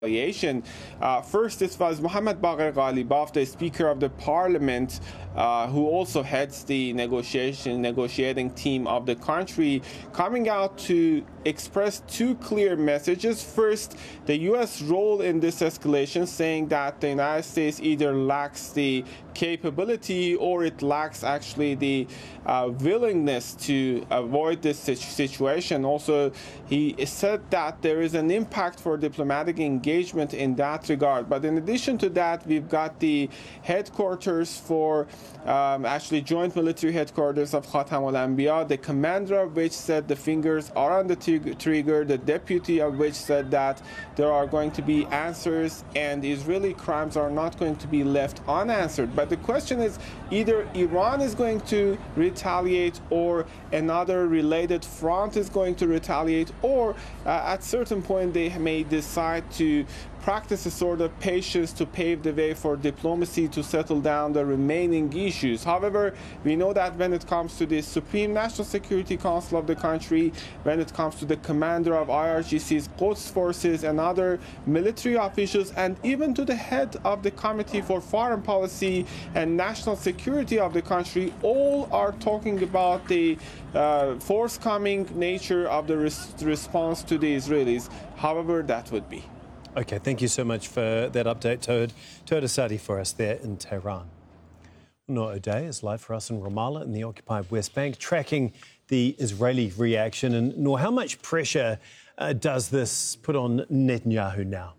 First, this was Mohammad Bagher Ghalibaf, the Speaker of the Parliament, who also heads the negotiating team of the country, coming out to express two clear messages. First, the U.S. role in this escalation, saying that the United States either lacks the capability or it lacks actually the willingness to avoid this situation. Also, he said that there is an impact for diplomatic engagement in that regard. But in addition to that, we've got the headquarters for actually joint military headquarters of Khatam al-Anbiya, the commander of which said the fingers are on the trigger, the deputy of which said that there are going to be answers and Israeli crimes are not going to be left unanswered. But the question is, either Iran is going to retaliate or another related front is going to retaliate, or at certain point they may decide to practice a sort of patience to pave the way for diplomacy to settle down the remaining issues. However, we know that when it comes to the Supreme National Security Council of the country, when it comes to the commander of IRGC's Quds forces and other military officials, and even to the head of the Committee for Foreign Policy and National Security of the country, all are talking about the forthcoming nature of the response to the Israelis, however that would be. OK, thank you so much for that update, Toad Asadi, for us there in Tehran. Noor O'Day is live for us in Ramallah in the occupied West Bank, tracking the Israeli reaction. And Noor, how much pressure does this put on Netanyahu now?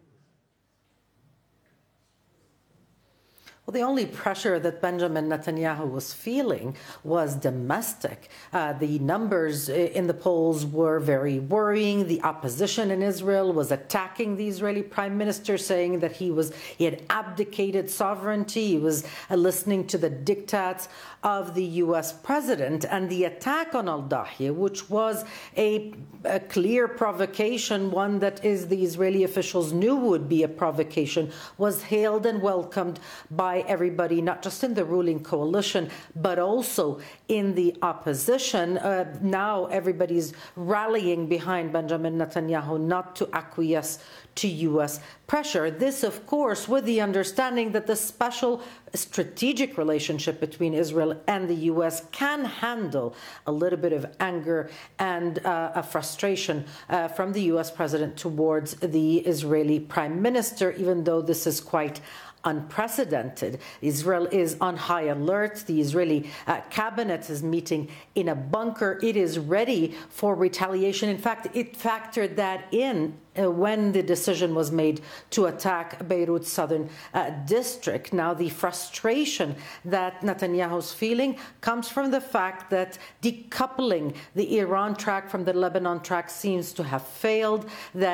Well, the only pressure that Benjamin Netanyahu was feeling was domestic. The numbers in the polls were very worrying. The opposition in Israel was attacking the Israeli prime minister, saying that he had abdicated sovereignty. He was listening to the diktats of the U.S. president. And the attack on al-Dahiya, which was a clear provocation, one that the Israeli officials knew would be a provocation, was hailed and welcomed by everybody, not just in the ruling coalition, but also in the opposition. Now everybody's rallying behind Benjamin Netanyahu not to acquiesce to U.S. pressure. This, of course, with the understanding that the special strategic relationship between Israel and the U.S. can handle a little bit of anger and a frustration from the U.S. president towards the Israeli prime minister, even though this is quite unprecedented. Israel is on high alert. The Israeli cabinet is meeting in a bunker. It is ready for retaliation. In fact, it factored that in when the decision was made to attack Beirut's southern district. Now, the frustration that Netanyahu's feeling comes from the fact that decoupling the Iran track from the Lebanon track seems to have failed,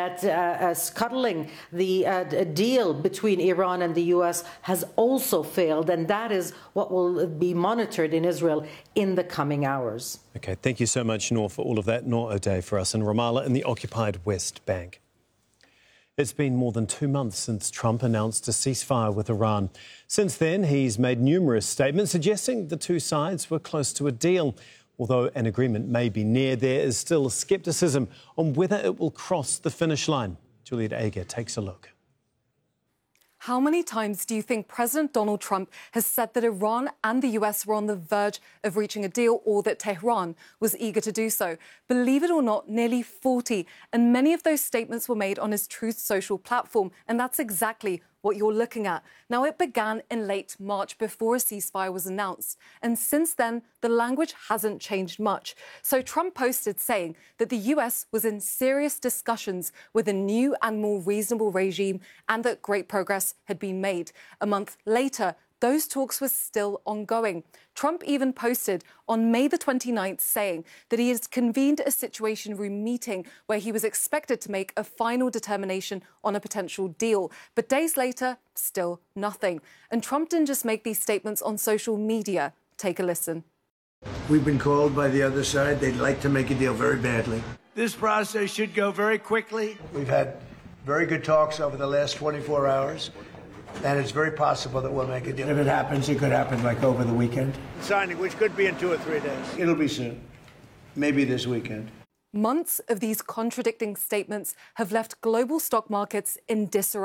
that scuttling the deal between Iran and the U.S. has also failed, and that is what will be monitored in Israel in the coming hours. OK, thank you so much, Noor, for all of that. Noor O'Day for us in Ramallah in the occupied West Bank. It's been more than 2 months since Trump announced a ceasefire with Iran. Since then, he's made numerous statements suggesting the two sides were close to a deal. Although an agreement may be near, there is still scepticism on whether it will cross the finish line. Juliet Ager takes a look. How many times do you think President Donald Trump has said that Iran and the US were on the verge of reaching a deal, or that Tehran was eager to do so? Believe it or not, nearly 40. And many of those statements were made on his Truth Social platform. And that's exactly what you're looking at. Now, it began in late March before a ceasefire was announced. And since then, the language hasn't changed much. So Trump posted saying that the US was in serious discussions with a new and more reasonable regime and that great progress had been made. A month later, those talks were still ongoing. Trump even posted on May the 29th saying that he has convened a Situation Room meeting where he was expected to make a final determination on a potential deal. But days later, still nothing. And Trump didn't just make these statements on social media. Take a listen. We've been called by the other side. They'd like to make a deal very badly. This process should go very quickly. We've had very good talks over the last 24 hours. And it's very possible that we'll make a deal. If it happens, it could happen like over the weekend. Signing, which could be in 2 or 3 days. It'll be soon. Maybe this weekend. Months of these contradicting statements have left global stock markets in disarray.